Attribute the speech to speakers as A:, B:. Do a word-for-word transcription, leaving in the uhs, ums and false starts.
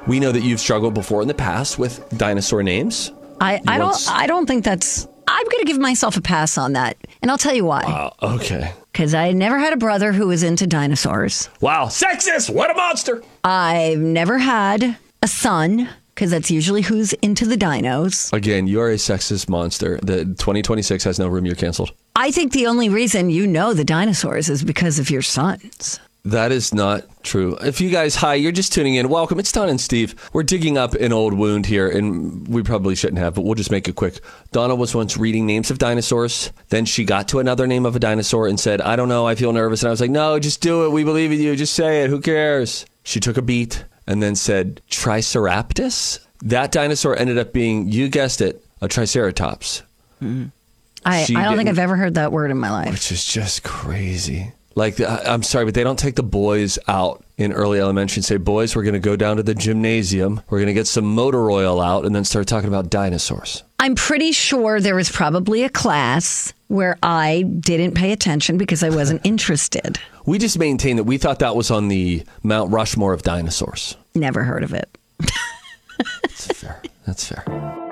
A: We know that you've struggled before in the past with dinosaur names.
B: I, I don't
A: once-
B: I don't think that's... I'm going to give myself a pass on that. And I'll tell you why.
A: Wow, okay.
B: Because I never had a brother who was into dinosaurs.
A: Wow, sexist! What a monster!
B: I've never had a son, because that's usually who's into the dinos.
A: Again, you are a sexist monster. The twenty twenty-six has no room. You're canceled.
B: I think the only reason you know the dinosaurs is because of your sons.
A: That is not true. If you guys, hi, you're just tuning in, welcome. It's Don and Steve. We're digging up an old wound here, and we probably shouldn't have, but we'll just make it quick. Donna was once reading names of dinosaurs. Then she got to another name of a dinosaur and said, I don't know, I feel nervous. And I was like, no, just do it. We believe in you. Just say it. Who cares? She took a beat and then said, Triceratops? That dinosaur ended up being, you guessed it, a Triceratops.
B: Mm-hmm. I,
A: She
B: I don't think
A: didn't-
B: I've ever heard that word in my life.
A: Which is just crazy. Like, I- I'm sorry, but they don't take the boys out in early elementary and say, boys, we're going to go down to the gymnasium. We're going to get some motor oil out and then start talking about dinosaurs.
B: I'm pretty sure there was probably a class where I didn't pay attention because I wasn't interested.
A: We just maintain that we thought that was on the Mount Rushmore of dinosaurs.
B: Never heard of it.
A: That's fair. That's fair.